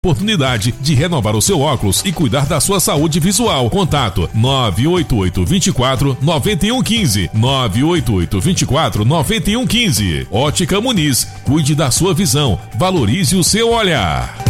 Oportunidade de renovar o seu óculos e cuidar da sua saúde visual. Contato 988 24 9115. 988 24 9115. Ótica Muniz. Cuide da sua visão. Valorize o seu olhar.